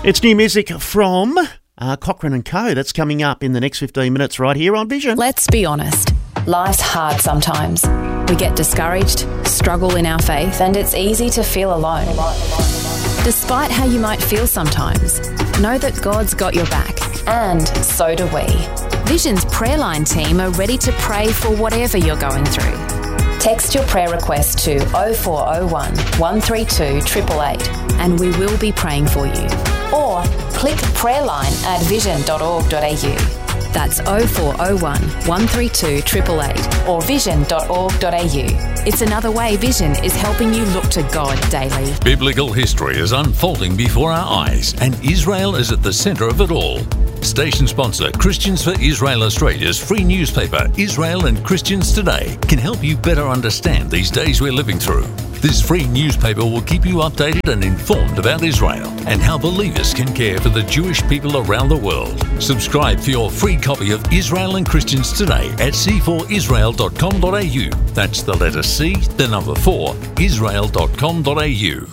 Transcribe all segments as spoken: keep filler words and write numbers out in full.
It's new music from uh, Cochrane and Co. That's coming up in the next fifteen minutes right here on Vision. Let's be honest. Life's hard sometimes. We get discouraged, struggle in our faith, and it's easy to feel alone. Despite how you might feel sometimes, know that God's got your back. And so do we. Vision's prayer line team are ready to pray for whatever you're going through. Text your prayer request to oh four oh one, one three two, eight eight eight and we will be praying for you. Or click prayerline at vision dot org dot a u. That's oh four oh one, one three two, eight eight eight or vision dot org dot a u. It's another way Vision is helping you look to God daily. Biblical history is unfolding before our eyes, and Israel is at the centre of it all. Station sponsor Christians for Israel Australia's free newspaper, Israel and Christians Today, can help you better understand these days we're living through. This free newspaper will keep you updated and informed about Israel and how believers can care for the Jewish people around the world. Subscribe for your free copy of Israel and Christians Today at c four israel dot com dot a u. That's the letter C, the number four, israel dot com dot a u.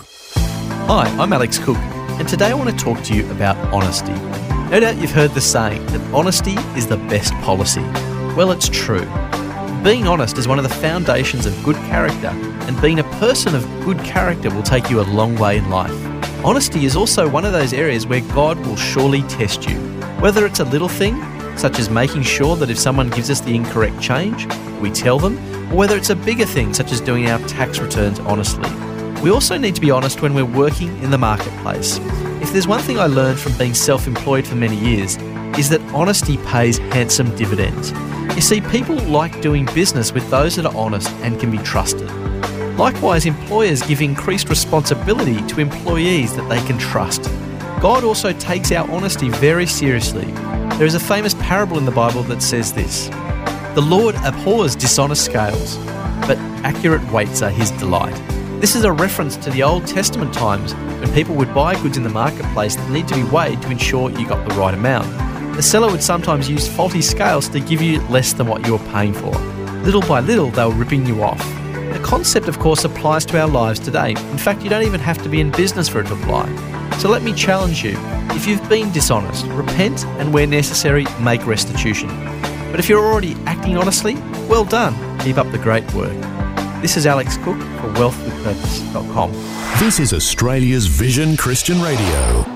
Hi, I'm Alex Cook, and today I want to talk to you about honesty. No doubt you've heard the saying that honesty is the best policy. Well, it's true. Being honest is one of the foundations of good character, and being a person of good character will take you a long way in life. Honesty is also one of those areas where God will surely test you. Whether it's a little thing, such as making sure that if someone gives us the incorrect change, we tell them, or whether it's a bigger thing, such as doing our tax returns honestly. We also need to be honest when we're working in the marketplace. If there's one thing I learned from being self-employed for many years, is that honesty pays handsome dividends. You see, people like doing business with those that are honest and can be trusted. Likewise, employers give increased responsibility to employees that they can trust. God also takes our honesty very seriously. There is a famous parable in the Bible that says this: "The Lord abhors dishonest scales, but accurate weights are his delight." This is a reference to the Old Testament times when people would buy goods in the marketplace that need to be weighed to ensure you got the right amount. The seller would sometimes use faulty scales to give you less than what you were paying for. Little by little, they were ripping you off. The concept, of course, applies to our lives today. In fact, you don't even have to be in business for it to apply. So let me challenge you. If you've been dishonest, repent and where necessary, make restitution. But if you're already acting honestly, well done. Keep up the great work. This is Alex Cook for wealth with purpose dot com. This is Australia's Vision Christian Radio.